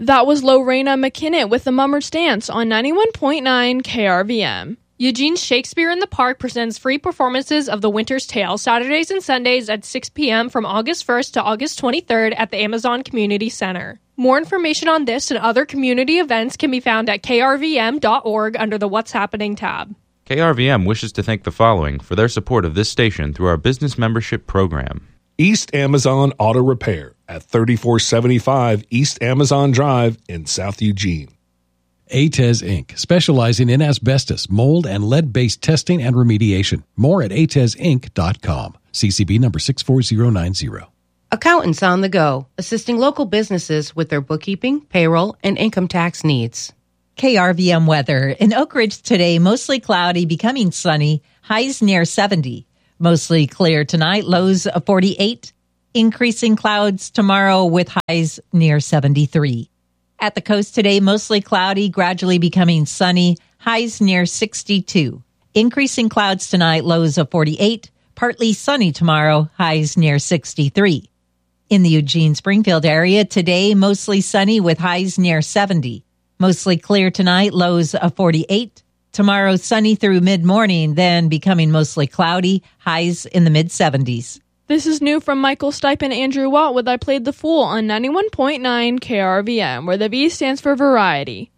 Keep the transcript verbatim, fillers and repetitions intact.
That was Lorena McKinnon with the Mummers Dance on ninety-one point nine K R V M. Eugene's Shakespeare in the Park presents free performances of The Winter's Tale Saturdays and Sundays at six p.m. from August first to August twenty-third at the Amazon Community Center. More information on this and other community events can be found at k r v m dot org under the What's Happening tab. K R V M wishes to thank the following for their support of this station through our business membership program. East Amazon Auto Repair at thirty-four seventy-five East Amazon Drive in South Eugene. A T E S Incorporated, specializing in asbestos, mold, and lead-based testing and remediation. More at a t e s inc dot com. C C B number six four zero nine zero. Accountants on the go, assisting local businesses with their bookkeeping, payroll, and income tax needs. K R V M weather. In Oak Ridge today, mostly cloudy, becoming sunny, highs near seventy. Mostly clear tonight, lows of forty-eight. Increasing clouds tomorrow with highs near seventy-three. At the coast today, mostly cloudy, gradually becoming sunny, highs near sixty-two. Increasing clouds tonight, lows of forty-eight. Partly sunny tomorrow, highs near sixty-three. In the Eugene-Springfield area, today, mostly sunny with highs near seventy. Mostly clear tonight, lows of forty-eight. Tomorrow, sunny through mid-morning, then becoming mostly cloudy, highs in the mid-seventies. This is new from Michael Stipe and Andrew Watt with I Played the Fool on ninety-one point nine K R V M, where the V stands for variety.